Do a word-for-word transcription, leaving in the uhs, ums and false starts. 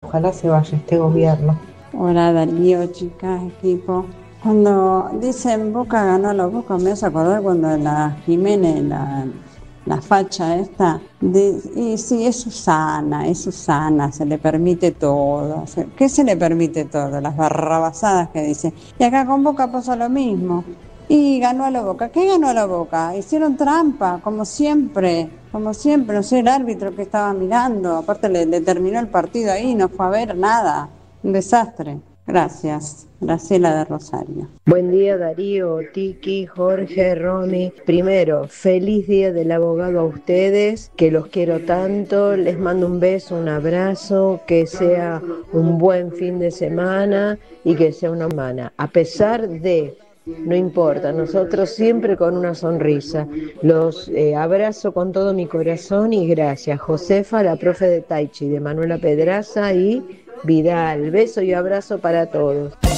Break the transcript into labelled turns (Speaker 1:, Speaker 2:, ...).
Speaker 1: Ojalá se vaya este gobierno.
Speaker 2: Hola Darío, chicas, equipo. Cuando dicen Boca ganó a los Boca, me hace acordar cuando la Jiménez, la, la facha esta, de, y sí, es Susana, es Susana, se le permite todo. Se- ¿Qué se le permite todo? Las barrabasadas que dice. Y acá con Boca pasó lo mismo. Y ganó a la Boca. ¿Qué ganó a la Boca? Hicieron trampa, como siempre, como siempre. No sé, el árbitro que estaba mirando, aparte le, le terminó el partido ahí, no fue a ver nada. Un desastre. Gracias. Graciela de Rosario.
Speaker 3: Buen día Darío, Tiki, Jorge, Romy. Primero, feliz día del abogado a ustedes, que los quiero tanto, les mando un beso, un abrazo, que sea un buen fin de semana y que sea una semana. A pesar de, no importa, nosotros siempre con una sonrisa. Los eh, abrazo con todo mi corazón y gracias. Josefa, la profe de Tai Chi, de Manuela Pedraza y Vidal. Beso y abrazo para todos.